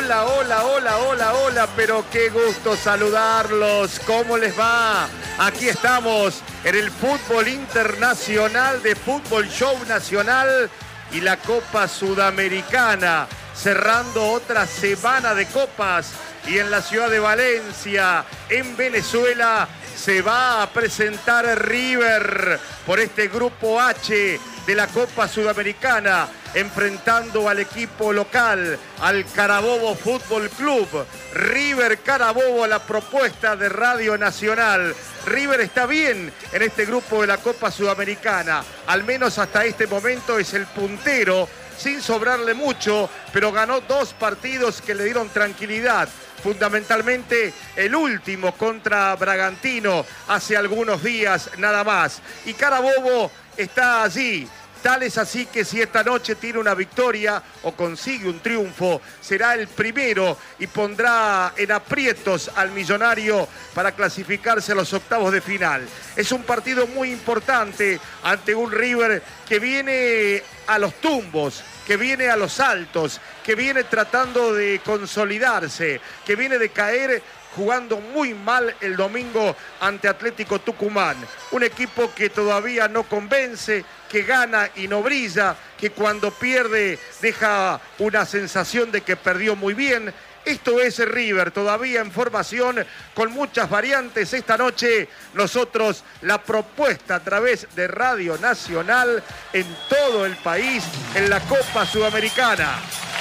Hola, hola, hola, hola, hola, pero qué gusto saludarlos. ¿Cómo les va? Aquí estamos en el fútbol internacional de Fútbol Show Nacional y la Copa Sudamericana, cerrando otra semana de copas. Y en la ciudad de Valencia, en Venezuela, se va a presentar River por este grupo H de la Copa Sudamericana, enfrentando al equipo local, al Carabobo Fútbol Club. River Carabobo, la propuesta de Radio Nacional. River está bien en este grupo de la Copa Sudamericana, al menos hasta este momento es el puntero, sin sobrarle mucho, pero ganó 2 partidos que le dieron tranquilidad. Fundamentalmente el último contra Bragantino hace algunos días nada más. Y Carabobo está allí. Tal es así que si esta noche tiene una victoria o consigue un triunfo, será el primero y pondrá en aprietos al Millonario para clasificarse a los octavos de final. Es un partido muy importante ante un River que viene a los tumbos, que viene a los saltos, que viene tratando de consolidarse, que viene de caer jugando muy mal el domingo ante Atlético Tucumán. Un equipo que todavía no convence, que gana y no brilla, que cuando pierde deja una sensación de que perdió muy bien. Esto es River, todavía en formación, con muchas variantes. Esta noche nosotros la propuesta a través de Radio Nacional en todo el país, en la Copa Sudamericana.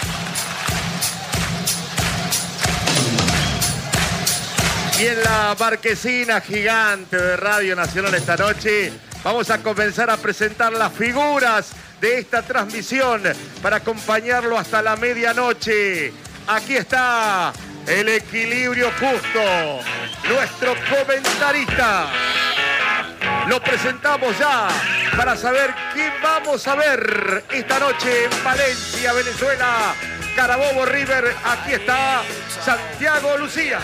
Y en la marquesina gigante de Radio Nacional esta noche vamos a comenzar a presentar las figuras de esta transmisión para acompañarlo hasta la medianoche. Aquí está el equilibrio justo, nuestro comentarista. Lo presentamos ya para saber qué vamos a ver esta noche en Valencia, Venezuela. Carabobo River, aquí está Santiago Lucía.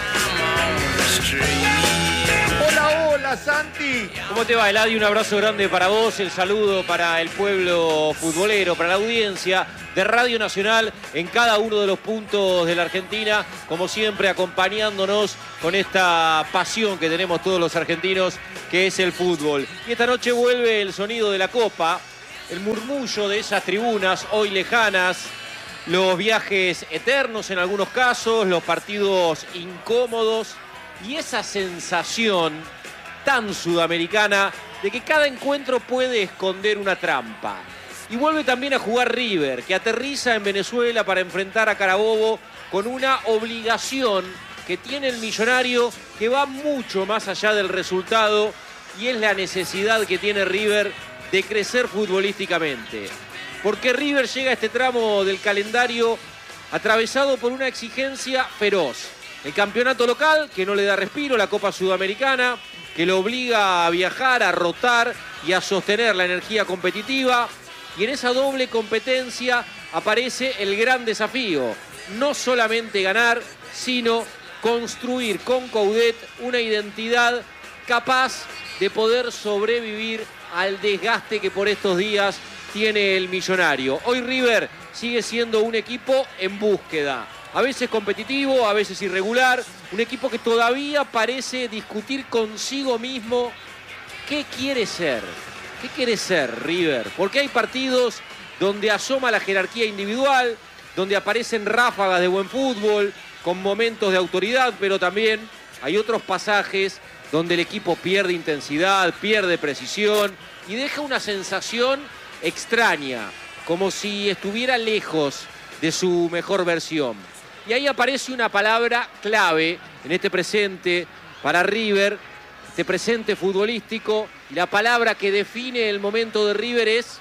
Hola, hola, Santi. ¿Cómo te va, Eladio? Un abrazo grande para vos, el saludo para el pueblo futbolero, para la audiencia de Radio Nacional en cada uno de los puntos de la Argentina, como siempre acompañándonos con esta pasión que tenemos todos los argentinos, que es el fútbol. Y esta noche vuelve el sonido de la Copa, el murmullo de esas tribunas hoy lejanas, los viajes eternos en algunos casos, los partidos incómodos y esa sensación tan sudamericana de que cada encuentro puede esconder una trampa. Y vuelve también a jugar River, que aterriza en Venezuela para enfrentar a Carabobo con una obligación que tiene el Millonario que va mucho más allá del resultado, y es la necesidad que tiene River de crecer futbolísticamente. Porque River llega a este tramo del calendario atravesado por una exigencia feroz. El campeonato local, que no le da respiro, la Copa Sudamericana, que lo obliga a viajar, a rotar y a sostener la energía competitiva. Y en esa doble competencia aparece el gran desafío. No solamente ganar, sino construir con Coudet una identidad capaz de poder sobrevivir al desgaste que por estos días tiene el Millonario. Hoy River sigue siendo un equipo en búsqueda. A veces competitivo, a veces irregular. Un equipo que todavía parece discutir consigo mismo qué quiere ser. ¿Qué quiere ser River? Porque hay partidos donde asoma la jerarquía individual, donde aparecen ráfagas de buen fútbol, con momentos de autoridad, pero también hay otros pasajes donde el equipo pierde intensidad, pierde precisión y deja una sensación extraña, como si estuviera lejos de su mejor versión. Y ahí aparece una palabra clave en este presente para River, este presente futbolístico, y la palabra que define el momento de River es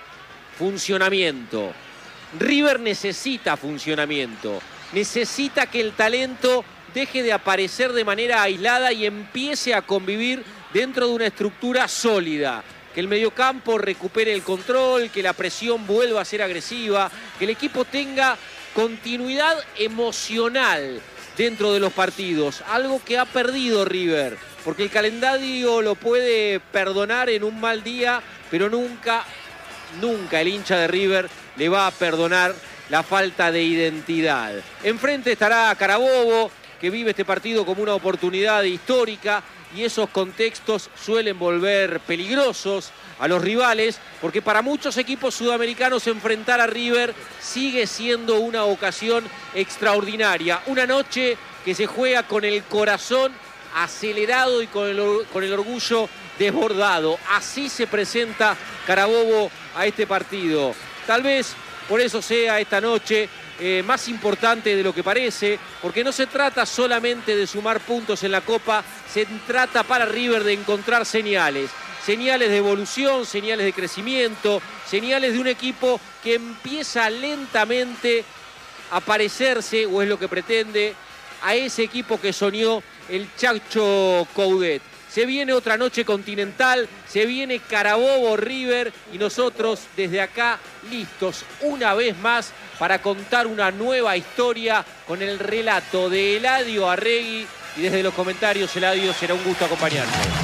funcionamiento. River necesita funcionamiento, necesita que el talento deje de aparecer de manera aislada y empiece a convivir dentro de una estructura sólida. Que el mediocampo recupere el control, que la presión vuelva a ser agresiva, que el equipo tenga continuidad emocional dentro de los partidos, algo que ha perdido River, porque el calendario lo puede perdonar en un mal día, pero nunca el hincha de River le va a perdonar la falta de identidad. Enfrente estará Carabobo, que vive este partido como una oportunidad histórica, y esos contextos suelen volver peligrosos a los rivales, porque para muchos equipos sudamericanos enfrentar a River sigue siendo una ocasión extraordinaria. Una noche que se juega con el corazón acelerado y con el orgullo desbordado. Así se presenta Carabobo a este partido. Tal vez por eso sea esta noche más importante de lo que parece, porque no se trata solamente de sumar puntos en la Copa, se trata para River de encontrar señales de evolución, señales de crecimiento, señales de un equipo que empieza lentamente a parecerse, o es lo que pretende, a ese equipo que soñó el Chacho Coudet. Se viene otra noche continental, se viene Carabobo River, y nosotros desde acá listos una vez más para contar una nueva historia con el relato de Eladio Arregui, y desde los comentarios, Eladio, será un gusto acompañarte.